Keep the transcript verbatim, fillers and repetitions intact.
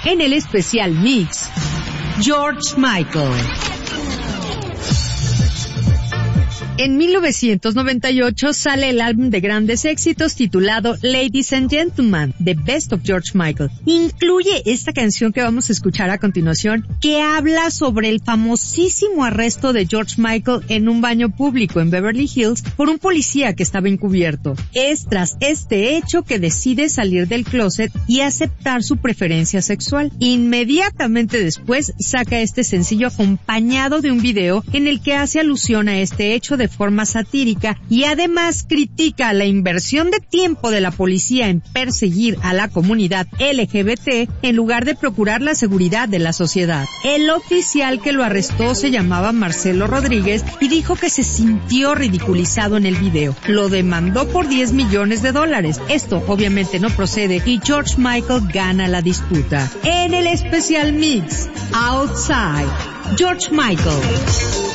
En el especial mix, George Michael. En mil novecientos noventa y ocho sale el álbum de grandes éxitos titulado Ladies and Gentlemen, The Best of George Michael. Incluye esta canción que vamos a escuchar a continuación, que habla sobre el famosísimo arresto de George Michael en un baño público en Beverly Hills por un policía que estaba encubierto. Es tras este hecho que decide salir del closet y aceptar su preferencia sexual. Inmediatamente después saca este sencillo acompañado de un video en el que hace alusión a este hecho de forma satírica y además critica la inversión de tiempo de la policía en perseguir a la comunidad L G B T en lugar de procurar la seguridad de la sociedad. El oficial que lo arrestó se llamaba Marcelo Rodríguez y dijo que se sintió ridiculizado en el video. Lo demandó por diez millones de dólares. Esto obviamente no procede y George Michael gana la disputa. En el especial mix, Outside, George Michael.